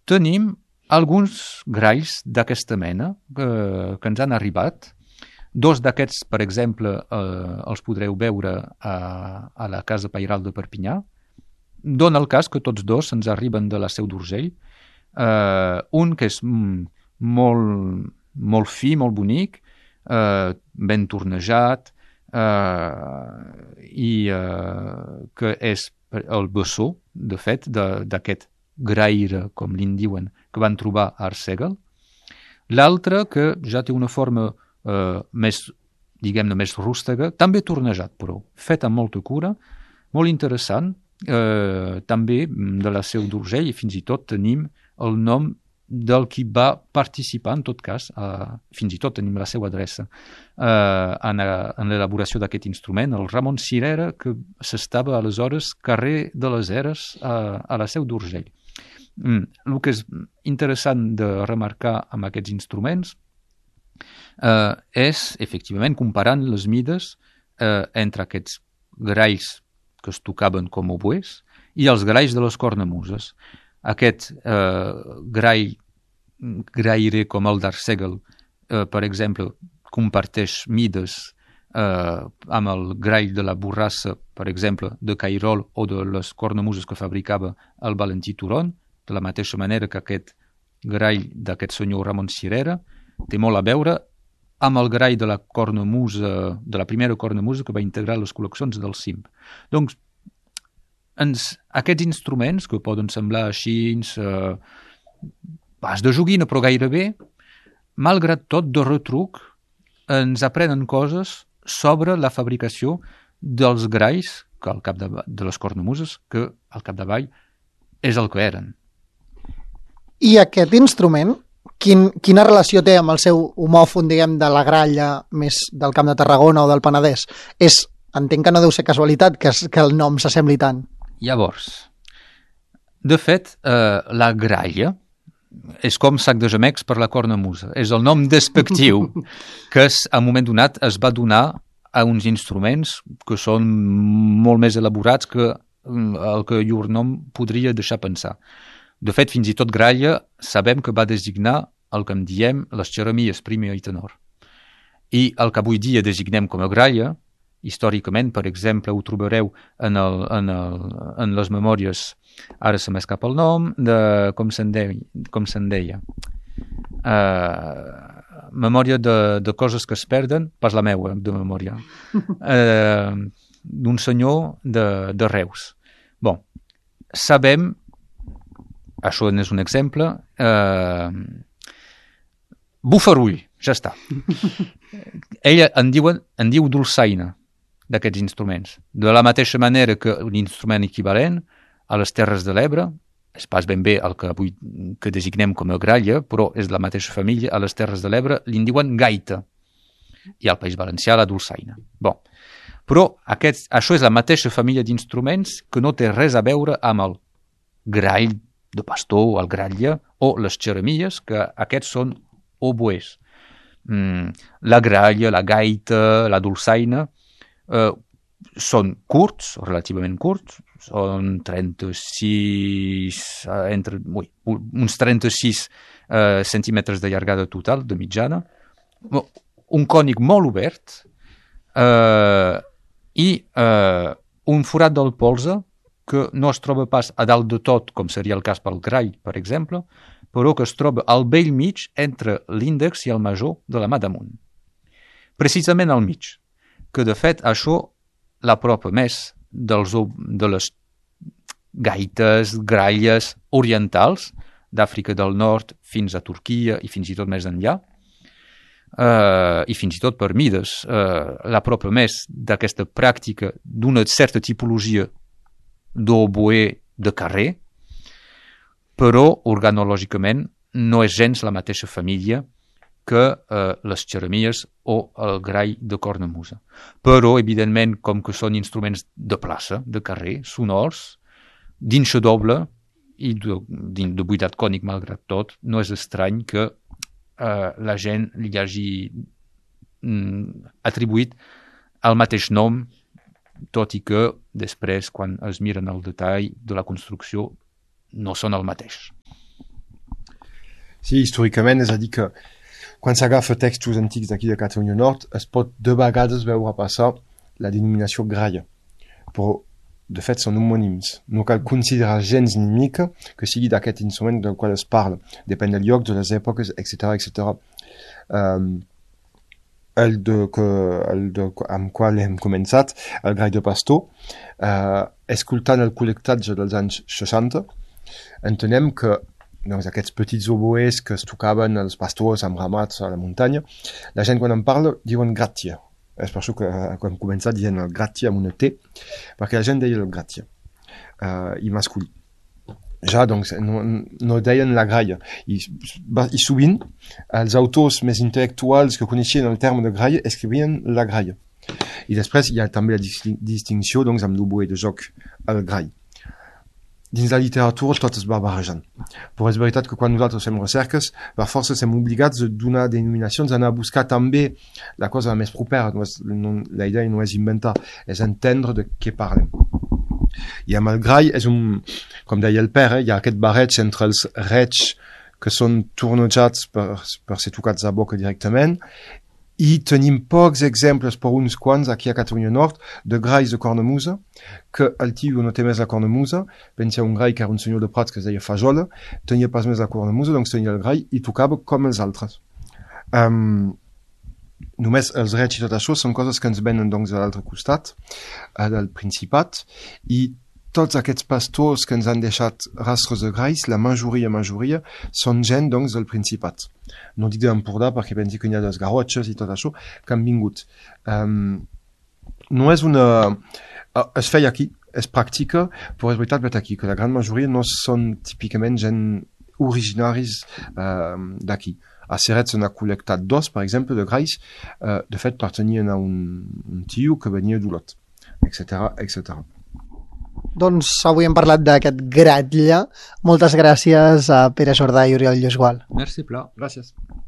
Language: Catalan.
tenim alguns gralls d'aquesta mena que ens han arribat. Dos d'aquests, per exemple, els podreu veure a la Casa Pairal de Perpinyà. Dóna el cas que tots dos ens arriben de la Seu d'Urgell. Un que és molt fi, molt bonic, ben tornejat, i que és el bessó, de fet, d'aquest graire, com li'n diuen, que van trobar a Arsèguel. L'altre, que ja té una forma més, diguem-ne, més rústega, també tornejat, però fet amb molta cura, molt interessant, també de la Seu d'Urgell, i fins i tot tenim el nom del qui va participar, en tot cas, fins i tot tenim la seva adreça, en l'elaboració d'aquest instrument, el Ramon Cirera, que s'estava aleshores carrer de les Eres a la Seu d'Urgell. El que és interessant de remarcar amb aquests instruments és, efectivament, comparant les mides entre aquests gralls que es tocaven com oboès i els gralls de les cornamuses. Aquest graire com el d'Arsèguel, per exemple, comparteix mides amb el grall de la Borrassa, per exemple, de Cairol, o de les cornamuses que fabricava el Valentí Turon, de la mateixa manera que aquest grall d'aquest senyor Ramon Cirera té molt a veure amb el grall de la cornamusa, de la primera cornamusa que va integrar les col·leccions del CIMP. Doncs, aquests instruments, que poden semblar així pas de joguina, però gairebé, malgrat tot, de retruc, ens aprenen coses sobre la fabricació dels gralls, que al cap de les cornamuses, que al capdavall és el que eren. I aquest instrument, quina relació té amb el seu homòfon, diguem, de la gralla més del Camp de Tarragona o del Penedès? Entenc que no deu ser casualitat que el nom s'assembli tant. Llavors, de fet, la gralla és com sac de gemecs per la cornamusa. És el nom despectiu que a un moment donat es va donar a uns instruments que són molt més elaborats que el que llur nom podria deixar pensar. De fet, fins i tot gralla sabem que va designar el que en diem les xeremies primer i tenor. I el que avui dia designem com a gralla, històricament, per exemple, ho trobareu en les memòries, ara se m'escapa el nom, de com se'n deia. Memòria de coses que es perden, pas la meua de memòria, d'un senyor de Reus. Bon, sabem, això n'és un exemple, bufarull, ja està. Ella en diu dolçaina d'aquests instruments. De la mateixa manera que un instrument equivalent a les Terres de l'Ebre, és pas ben bé el que avui que designem com a gralla, però és de la mateixa família, a les Terres de l'Ebre li'n diuen gaita, i al País Valencià la dolçaina. Bon, però això és la mateixa família d'instruments que no té res a veure amb el grall de pastor, el gralla, o les xeremies, que aquests són oboès. La gralla, la gaita, la dolçaina són curts, relativament curts, són 36, uns 36 centímetres de llargada total, de mitjana, un cònic molt obert i un forat del polze que no es troba pas a dalt de tot, com seria el cas pel grall, per exemple, però que es troba al bell mig entre l'índex i el major de la mà damunt. Precisament al mig, que de fet això l'apropa més de les gaites, gralles orientals d'Àfrica del Nord fins a Turquia i fins i tot més enllà, i fins i tot per mides, l'apropa més d'aquesta pràctica d'una certa tipologia d'oboè de carrer, però organològicament no és gens la mateixa família que les xeremies o el grall de cornamusa. Però, evidentment, com que són instruments de plaça, de carrer, sonors, d'inxa doble i de buidat cònic malgrat tot, no és estrany que la gent li hagi atribuït el mateix nom, tot i que després, quan es miren el detall de la construcció, no són el mateix. Sí, històricament, és a dir que quan s'agafa textos antics d'aquí de Catalunya Nord es pot de vegades veure passar la denominació graia, però de fet són homònims. No cal considerar gens ni mica que sigui d'aquest instrument del qual es parla. Depèn del lloc, de les èpoques, etc. Amb qual hem començat, el grall de pastor, escoltant el col·lectatge dels anys 60, entenem que doncs, aquests petits oboès que es tocaven els pastors amb ramats a la muntanya, la gent quan en parla diuen gratia. És per això que hem començat dient el gratia amb una T, perquè la gent deia el gratia, i masculí. Ja, doncs, no deien la graia. I sovint, els autors més intel·lectuals que coneixien el terme de graia escrivien la graia. I després hi ha també la distinció doncs, amb l'oboè de joc, el grall. Dins la literatura tot es va barrejant. Però és veritat que quan nosaltres fem recerques, per força som obligats a donar denominacions, a anar a buscar també la cosa més propera. La idea no és inventar, és entendre de què parlem. I amb el grall és com deia el pare, hi ha aquest barreig entre els reig que són tornejats per ser tocats a boca directament, i tenim pocs exemples, per uns quants, aquí a Catalunya Nord, de gralls de cornamusa, que el tio no té més la cornamusa, penseu un grall que era un senyor de Prats que es deia Fajola, tenia pas més la cornamusa, doncs tenia el grall i tocava com els altres. Només els reig i tot això són coses que ens venen doncs, de l'altre costat, del Principat, i tots aquests pastors que ens han deixat rastres de gralls, la majoria, són gent doncs, del Principat. No dic d'Empordà perquè pensi que hi ha les Garrotxes i tot això que han vingut. No és una... Es feia aquí, es practica, però és veritat aquí que la gran majoria no són típicament gent originaris d'aquí. A Ceret se n'ha col·lectat dos, per exemple, de gralls, de fet pertanyien a un tio que venia d'Olot, etc. Doncs avui hem parlat d'aquest gratlla. Moltes gràcies a Pere Jordà i Oriol Lluís Gual. Merci, Pla. Gràcies.